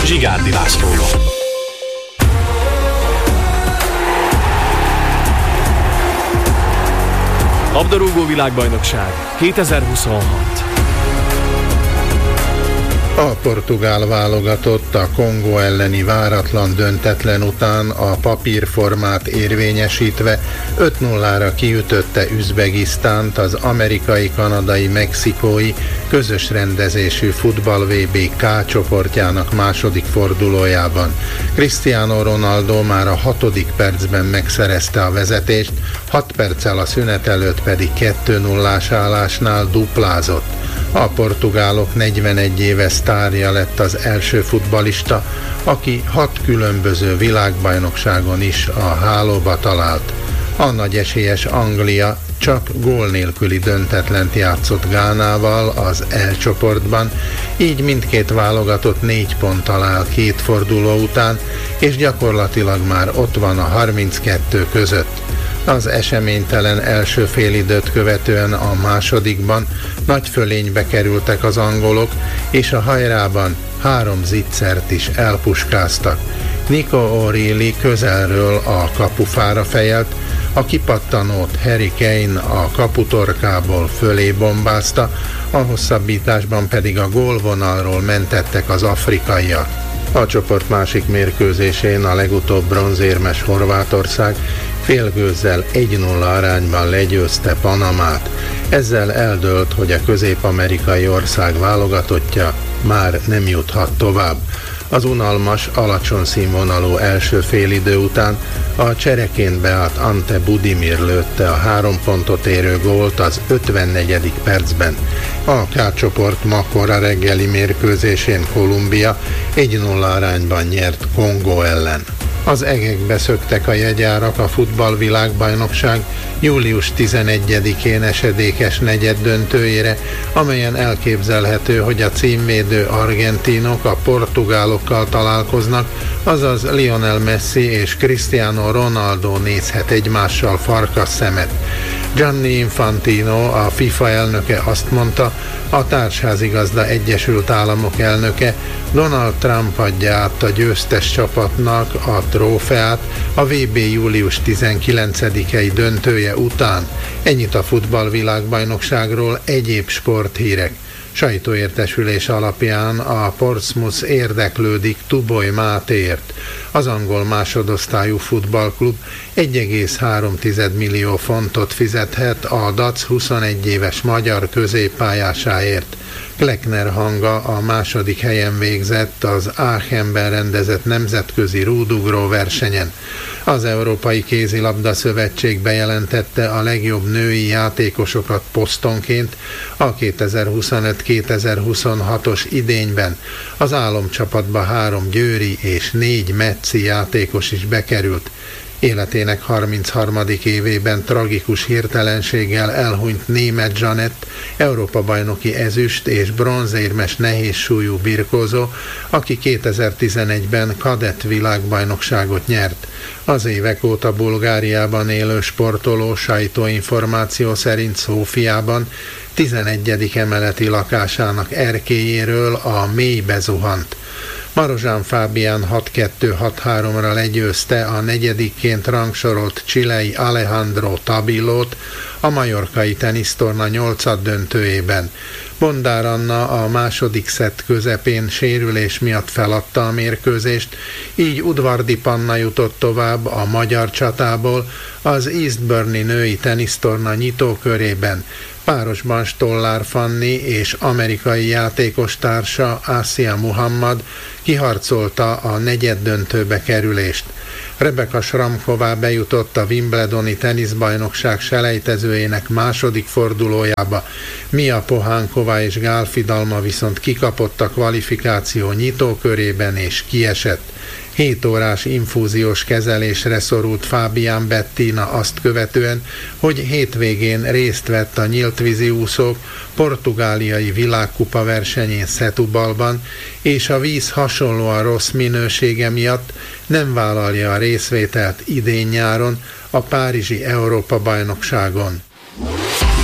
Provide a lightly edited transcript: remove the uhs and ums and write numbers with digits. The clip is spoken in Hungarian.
Zsigárdi Lászlóval. Labdarúgó világbajnokság 2026. A portugál válogatott a Kongó elleni váratlan döntetlen után a papírformát érvényesítve 5-0-ra kiütötte Üzbegisztánt az amerikai, kanadai, mexikói közös rendezésű futball VB K csoportjának második fordulójában. Cristiano Ronaldo már a 6. percben megszerezte a vezetést, 6 perccel a szünet előtt pedig 2-0-ás állásnál duplázott. A portugálok 41 éve sztárja lett az első futballista, aki 6 különböző világbajnokságon is a hálóba talált. A nagy esélyes Anglia csak gól nélküli döntetlent játszott Gánával az E csoportban, így mindkét válogatott 4 ponttal áll 2 forduló után, és gyakorlatilag már ott van a 32 között. Az eseménytelen első félidőt követően a másodikban nagy fölénybe kerültek az angolok, és a hajrában 3 zicsert is elpuskáztak. Nico O'Reilly közelről a kapufára fejelt, a kipattanót Harry Kane a kaputorkából fölé bombázta, a hosszabbításban pedig a gólvonalról mentettek az afrikaiak. A csoport másik mérkőzésén a legutóbb bronzérmes Horvátország félgőzzel 1-0 arányban legyőzte Panamát. Ezzel eldőlt, hogy a közép-amerikai ország válogatottja már nem juthat tovább. Az unalmas, alacsony színvonalú első félidő után a csereként beállt Ante Budimir lőtte a 3 pontot érő gólt az 54. percben. A K csoport ma kora reggeli mérkőzésén Kolumbia 1-0 arányban nyert Kongó ellen. Az egekbe szöktek a jegyárak a futballvilágbajnokság július 11-én esedékes negyeddöntőjére, amelyen elképzelhető, hogy a címvédő argentinok a portugálokkal találkoznak, azaz Lionel Messi és Cristiano Ronaldo nézhet egymással farkasszemet. Gianni Infantino, a FIFA elnöke azt mondta, a Társházigazda Egyesült Államok elnöke Donald Trump adja át a győztes csapatnak a trófeát a VB július 19-i döntője után. Ennyit a futballvilágbajnokságról, egyéb sporthírek. Sajtóértesülés alapján a Portsmouth érdeklődik Tuboly Mátéért. Az angol másodosztályú futballklub 1,3 millió fontot fizethet a DAC 21 éves magyar középpályásáért. Kleckner Hanga a második helyen végzett az Aachenben rendezett nemzetközi rúdugró versenyen. Az Európai Kézilabda Szövetség bejelentette a legjobb női játékosokat posztonként a 2025-2026-os idényben. Az álomcsapatba 3 győri és 4 metszi játékos is bekerült. Életének 33. évében tragikus hirtelenséggel elhunyt Németh Zsanett, Európa-bajnoki ezüst és bronzérmes nehézsúlyú birkózó, aki 2011-ben kadett világbajnokságot nyert. Az évek óta Bulgáriában élő sportoló sajtóinformáció szerint Szófiában 11. emeleti lakásának erkélyéről a mélybe zuhant. Marozsán Fábián 6-2-6-3-ra legyőzte a negyedikként rangsorolt chilei Alejandro Tabillót a majorkai tenisztorna 8. döntőjében. Bondár Anna a második szett közepén sérülés miatt feladta a mérkőzést, így Udvardi Panna jutott tovább a magyar csatából az Eastbourne-i női tenisztorna nyitókörében. Párosban Stollár Fanni és amerikai játékostársa Asia Muhammad kiharcolta a negyeddöntőbe kerülést. Rebecca Schramková bejutott a Wimbledoni teniszbajnokság selejtezőjének második fordulójába, Mia Pohánkova és Gál Fidalma viszont kikapott a kvalifikáció nyitókörében és kiesett. 7 órás infúziós kezelésre szorult Fábián Bettina azt követően, hogy hétvégén részt vett a nyíltvízi úszók portugáliai világkupa versenyén Setúbalban, és a víz hasonlóan rossz minősége miatt nem vállalja a részvételt idén nyáron a párizsi Európa-bajnokságon.